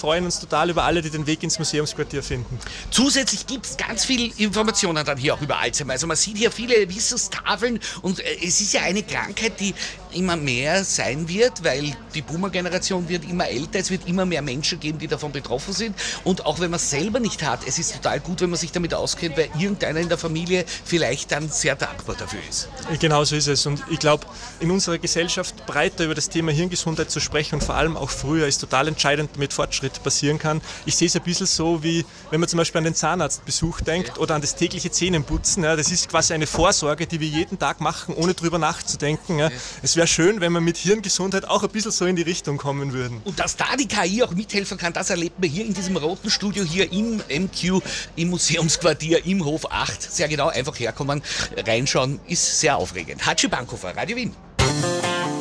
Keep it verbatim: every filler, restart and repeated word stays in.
freuen uns total über alle, die den Weg ins Museumsquartier finden. Zusätzlich gibt es ganz viel Informationen dann hier auch über Alzheimer. Also man sieht hier viele Wissenstafeln und äh, es ist ja eine Krankheit, die immer mehr sein wird, weil die Boomer-Generation wird immer älter, es wird immer mehr Menschen geben, die davon betroffen sind. Und auch wenn man es selber nicht hat, es ist total gut, wenn man sich damit auskennt, weil irgendeiner in der Familie vielleicht dann sehr dankbar dafür ist. Genau so ist es. Und ich glaube, in unserer Gesellschaft breiter über das Thema Hirngesundheit zu sprechen und vor allem auch früher ist total entscheidend, damit Fortschritt passieren kann. Ich sehe es ein bisschen so, wie wenn man zum Beispiel an den Zahnarztbesuch denkt oder an das tägliche Zähneputzen. Ja, das ist quasi eine Vorsorge, die wir jeden Tag machen, ohne drüber nachzudenken. Ja. Es wäre schön, wenn wir mit Hirngesundheit auch ein bisschen so in die Richtung kommen würden. Und dass da die K I auch mithelfen kann, das erlebt man hier in diesem roten Studio hier im M Q, im Museumsquartier, im Hof acht. Sehr genau, einfach herkommen, reinschauen, ist sehr aufregend. Hatschi Bankhofer, Radio Wien.